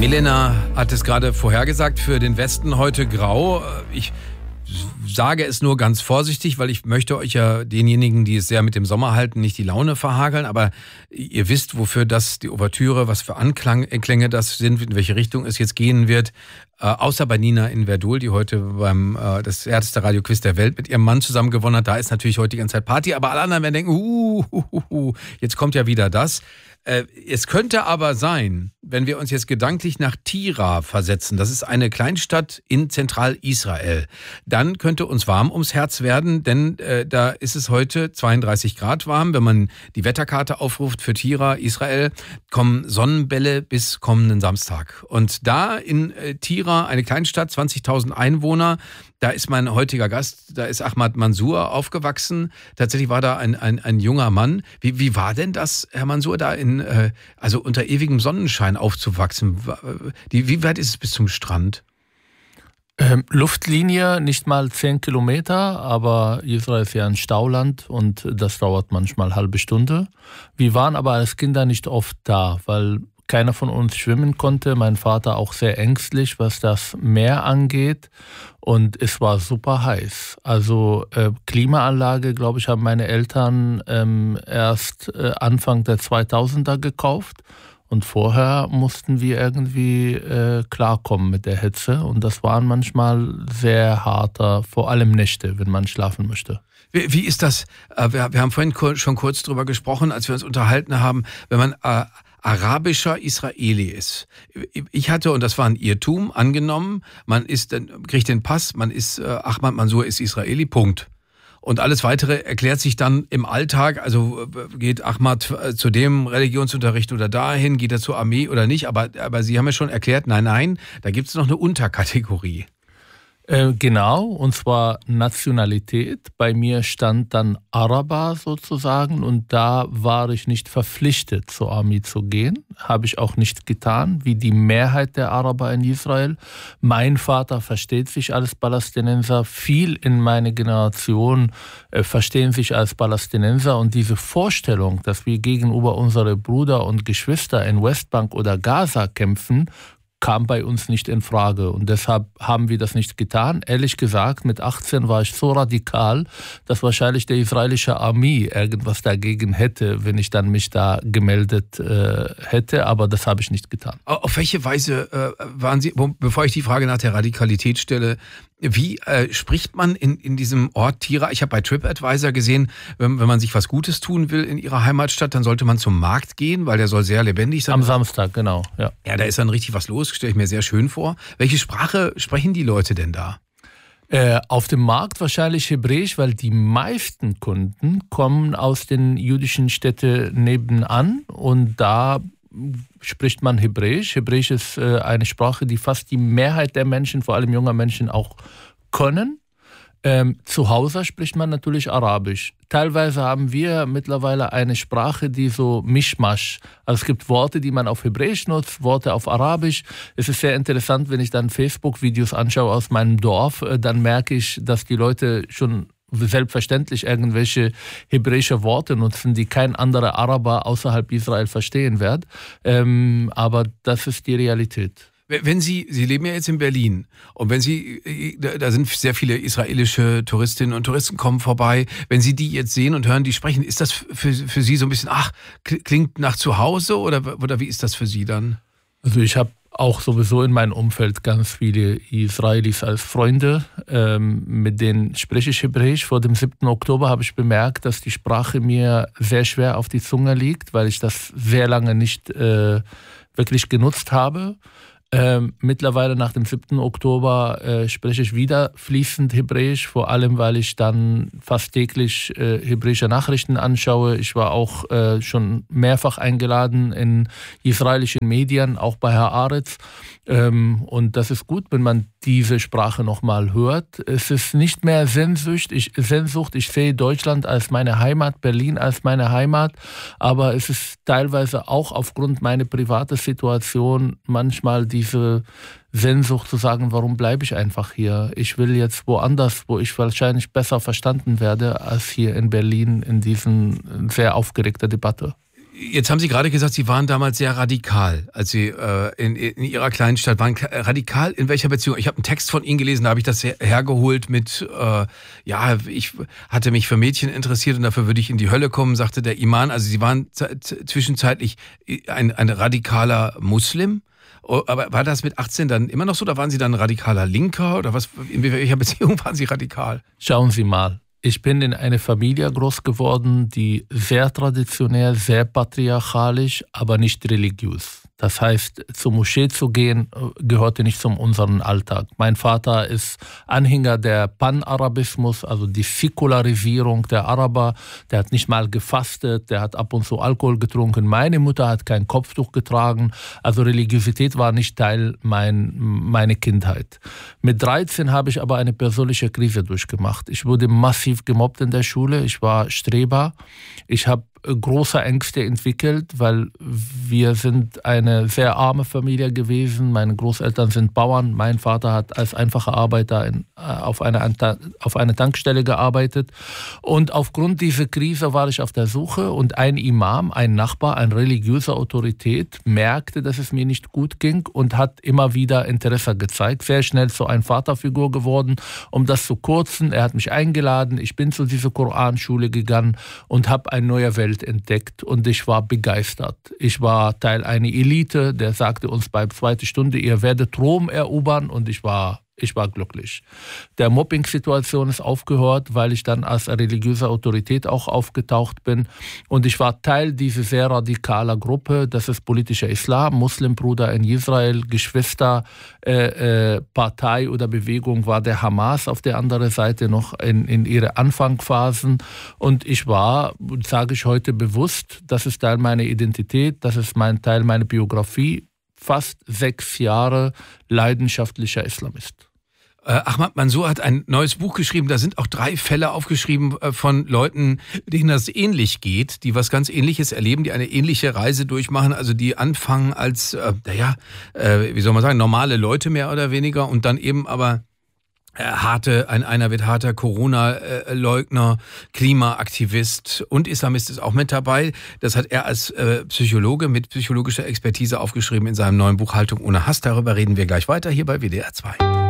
Milena hat es gerade vorhergesagt, für den Westen heute grau. Ich sage es nur ganz vorsichtig, weil ich möchte euch ja denjenigen, die es sehr mit dem Sommer halten, nicht die Laune verhageln. Aber ihr wisst, wofür das die Ouvertüre, was für Anklänge das sind, in welche Richtung es jetzt gehen wird. Außer bei Nina in Verdul, die heute beim das härteste Radioquiz der Welt mit ihrem Mann zusammen gewonnen hat. Da ist natürlich heute die ganze Zeit Party. Aber alle anderen werden denken, jetzt kommt ja wieder das. Es könnte aber sein, wenn wir uns jetzt gedanklich nach Tira versetzen, das ist eine Kleinstadt in Zentralisrael, dann könnte uns warm ums Herz werden, denn da ist es heute 32 Grad warm. Wenn man die Wetterkarte aufruft für Tira, Israel, kommen Sonnenbälle bis kommenden Samstag. Und da in Tira, eine Kleinstadt, 20.000 Einwohner, da ist mein heutiger Gast, da ist Ahmad Mansour aufgewachsen. Tatsächlich war da ein junger Mann. Wie war denn das, Herr Mansour, da also unter ewigem Sonnenschein aufzuwachsen? Wie weit ist es bis zum Strand? Luftlinie nicht mal 10 Kilometer, aber Israel ist ja ein Stauland und das dauert manchmal eine halbe Stunde. Wir waren aber als Kinder nicht oft da, weil keiner von uns schwimmen konnte. Mein Vater auch sehr ängstlich, was das Meer angeht. Und es war super heiß. Also Klimaanlage, glaube ich, haben meine Eltern erst Anfang der 2000er gekauft. Und vorher mussten wir irgendwie klarkommen mit der Hitze. Und das waren manchmal sehr harter, vor allem Nächte, wenn man schlafen möchte. Wie ist das? Wir haben vorhin schon kurz drüber gesprochen, als wir uns unterhalten haben, wenn man arabischer Israeli ist. Ich hatte, und das war ein Irrtum, angenommen, man kriegt den Pass, man ist Ahmad Mansour ist Israeli, Punkt. Und alles Weitere erklärt sich dann im Alltag, also geht Ahmad zu dem Religionsunterricht oder dahin, geht er zur Armee oder nicht, aber Sie haben ja schon erklärt, nein, da gibt es noch eine Unterkategorie. Genau, und zwar Nationalität. Bei mir stand dann Araber sozusagen und da war ich nicht verpflichtet, zur Armee zu gehen. Habe ich auch nicht getan, wie die Mehrheit der Araber in Israel. Mein Vater versteht sich als Palästinenser. Viel in meiner Generation verstehen sich als Palästinenser. Und diese Vorstellung, dass wir gegenüber unsere Brüder und Geschwister in Westbank oder Gaza kämpfen, kam bei uns nicht in Frage und deshalb haben wir das nicht getan. Ehrlich gesagt, mit 18 war ich so radikal, dass wahrscheinlich die israelische Armee irgendwas dagegen hätte, wenn ich dann mich da gemeldet hätte, aber das habe ich nicht getan. Auf welche Weise waren Sie, bevor ich die Frage nach der Radikalität stelle, wie spricht man in diesem Ort Tira? Ich habe bei TripAdvisor gesehen, wenn man sich was Gutes tun will in Ihrer Heimatstadt, dann sollte man zum Markt gehen, weil der soll sehr lebendig sein. Am Samstag, genau. Ja, da ist dann richtig was los, stelle ich mir sehr schön vor. Welche Sprache sprechen die Leute denn da? Auf dem Markt wahrscheinlich Hebräisch, weil die meisten Kunden kommen aus den jüdischen Städten nebenan und da spricht man Hebräisch. Hebräisch ist eine Sprache, die fast die Mehrheit der Menschen, vor allem junger Menschen, auch können. Zu Hause spricht man natürlich Arabisch. Teilweise haben wir mittlerweile eine Sprache, die so Mischmasch. Also es gibt Worte, die man auf Hebräisch nutzt, Worte auf Arabisch. Es ist sehr interessant, wenn ich dann Facebook-Videos anschaue aus meinem Dorf, dann merke ich, dass die Leute schon selbstverständlich irgendwelche hebräische Worte nutzen, die kein anderer Araber außerhalb Israel verstehen wird. Aber das ist die Realität. Wenn Sie leben ja jetzt in Berlin und wenn Sie, da sind sehr viele israelische Touristinnen und Touristen kommen vorbei, wenn Sie die jetzt sehen und hören, die sprechen, ist das für Sie so ein bisschen, klingt nach zu Hause oder wie ist das für Sie dann? Also ich habe auch sowieso in meinem Umfeld ganz viele Israelis als Freunde, mit denen spreche ich Hebräisch. Vor dem 7. Oktober habe ich bemerkt, dass die Sprache mir sehr schwer auf die Zunge liegt, weil ich das sehr lange nicht wirklich genutzt habe. Mittlerweile nach dem 7. Oktober spreche ich wieder fließend Hebräisch, vor allem weil ich dann fast täglich hebräische Nachrichten anschaue. Ich war auch schon mehrfach eingeladen in israelischen Medien, auch bei Haaretz. Und das ist gut, wenn man diese Sprache nochmal hört. Es ist nicht mehr Sehnsucht. Ich sehe Deutschland als meine Heimat, Berlin als meine Heimat. Aber es ist teilweise auch aufgrund meiner privaten Situation manchmal diese Sehnsucht zu sagen, warum bleibe ich einfach hier? Ich will jetzt woanders, wo ich wahrscheinlich besser verstanden werde, als hier in Berlin in diesen sehr aufgeregten Debatte. Jetzt haben Sie gerade gesagt, Sie waren damals sehr radikal, als Sie in Ihrer kleinen Stadt waren. Radikal in welcher Beziehung? Ich habe einen Text von Ihnen gelesen, da habe ich das hergeholt mit, ich hatte mich für Mädchen interessiert und dafür würde ich in die Hölle kommen, sagte der Iman. Also Sie waren zwischenzeitlich ein radikaler Muslim. Aber war das mit 18 dann immer noch so? Oder waren Sie dann ein radikaler Linker? Oder was? In welcher Beziehung waren Sie radikal? Schauen Sie mal. Ich bin in einer Familie groß geworden, die sehr traditionell, sehr patriarchalisch, aber nicht religiös. Das heißt, zur Moschee zu gehen, gehörte nicht zu unserem Alltag. Mein Vater ist Anhänger der Panarabismus, also die Säkularisierung der Araber. Der hat nicht mal gefastet, der hat ab und zu Alkohol getrunken. Meine Mutter hat kein Kopftuch getragen. Also Religiosität war nicht Teil meiner Kindheit. Mit 13 habe ich aber eine persönliche Krise durchgemacht. Ich wurde massiv gemobbt in der Schule. Ich war Streber. Ich habe große Ängste entwickelt, weil wir sind eine sehr arme Familie gewesen. Meine Großeltern sind Bauern. Mein Vater hat als einfacher Arbeiter auf einer Tankstelle gearbeitet. Und aufgrund dieser Krise war ich auf der Suche und ein Imam, ein Nachbar, eine religiöse Autorität merkte, dass es mir nicht gut ging und hat immer wieder Interesse gezeigt. Sehr schnell zu einer Vaterfigur geworden. Um das zu kürzen, er hat mich eingeladen. Ich bin zu dieser Koranschule gegangen und habe eine neue Welt entdeckt und ich war begeistert. Ich war Teil einer Elite, der sagte uns bei 2. Stunde, ihr werdet Rom erobern und ich war glücklich. Der Mobbing-Situation ist aufgehört, weil ich dann als religiöse Autorität auch aufgetaucht bin und ich war Teil dieser sehr radikalen Gruppe, das ist politischer Islam, Muslimbruder in Israel, Geschwister, Partei oder Bewegung war der Hamas auf der anderen Seite noch in ihre Anfangsphasen und ich war, sage ich heute bewusst, das ist Teil meiner Identität, das ist Teil meiner Biografie, fast 6 Jahre leidenschaftlicher Islamist. Ahmad Mansour hat ein neues Buch geschrieben, da sind auch 3 Fälle aufgeschrieben von Leuten, denen das ähnlich geht, die was ganz Ähnliches erleben, die eine ähnliche Reise durchmachen, also die anfangen als, normale Leute mehr oder weniger und dann eben aber einer wird harter Corona-Leugner, Klimaaktivist und Islamist ist auch mit dabei. Das hat er als Psychologe mit psychologischer Expertise aufgeschrieben in seinem neuen Buch Haltung ohne Hass. Darüber reden wir gleich weiter hier bei WDR 2.